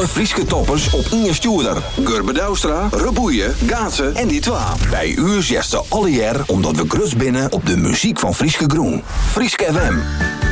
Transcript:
Frieske toppers op Inge Stuurder. Gurbe Douwstra, Reboeien, Gaatsen en die twa. Bij u zegt ze alle jaar omdat we grus binnen op de muziek van Frieske Groen. Frieske FM.